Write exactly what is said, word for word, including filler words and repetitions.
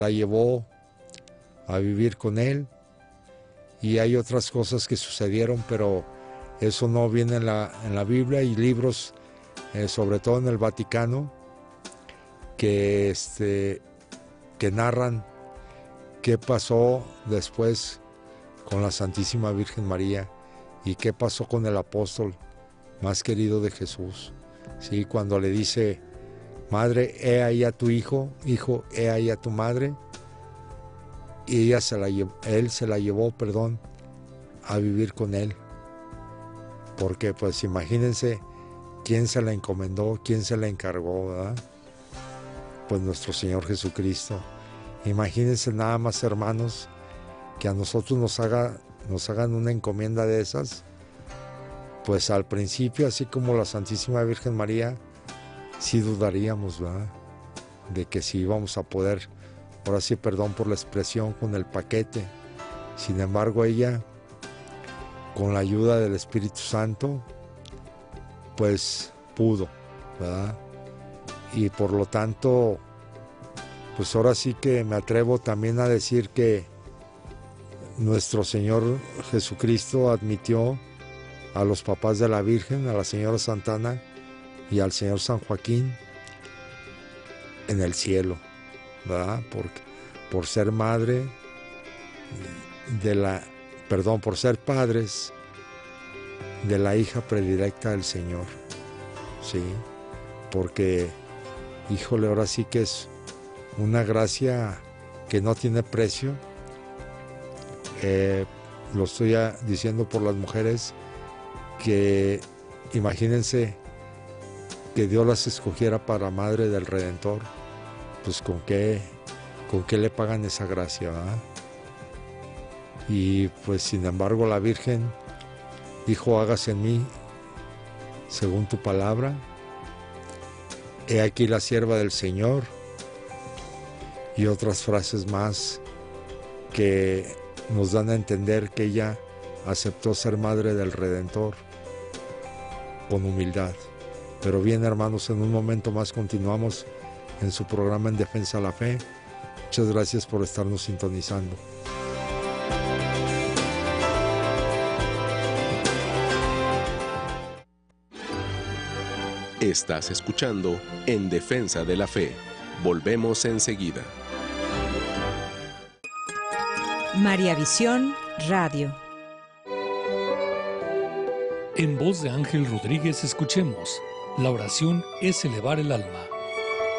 la llevó a vivir con él, y hay otras cosas que sucedieron, pero eso no viene en la, en la Biblia. Y libros, eh, sobre todo en el Vaticano, que, este, que narran qué pasó después con la Santísima Virgen María y qué pasó con el apóstol más querido de Jesús, ¿sí? Cuando le dice: madre, he ahí a tu hijo, hijo, he ahí a tu madre, y ella se la llevó, él se la llevó, perdón, a vivir con él, porque pues imagínense quién se la encomendó, quién se la encargó, ¿verdad? Pues nuestro Señor Jesucristo. Imagínense nada más, hermanos, que a nosotros nos haga, nos hagan una encomienda de esas. Pues al principio, así como la Santísima Virgen María, sí dudaríamos, ¿verdad?, de que sí íbamos a poder, ahora sí, perdón por la expresión, con el paquete. Sin embargo, ella, con la ayuda del Espíritu Santo, pues pudo, ¿verdad? Y por lo tanto, pues ahora sí que me atrevo también a decir que nuestro Señor Jesucristo admitió a los papás de la Virgen, a la Señora Santana y al Señor San Joaquín, en el cielo, ¿verdad? Por, por ser madre de la, perdón, por ser padres de la hija predilecta del Señor, ¿sí? Porque, híjole, ahora sí que es una gracia que no tiene precio. Eh, lo estoy diciendo por las mujeres, que imagínense que Dios las escogiera para madre del Redentor, pues con qué, con qué le pagan esa gracia, ¿verdad? Y pues sin embargo la Virgen dijo: hágase en mí según tu palabra, he aquí la sierva del Señor, y otras frases más que nos dan a entender que ella aceptó ser madre del Redentor con humildad. Pero bien, hermanos, en un momento más continuamos en su programa En Defensa de la Fe. Muchas gracias por estarnos sintonizando. Estás escuchando En Defensa de la Fe. Volvemos enseguida. María Visión Radio. En voz de Ángel Rodríguez escuchemos: la oración es elevar el alma.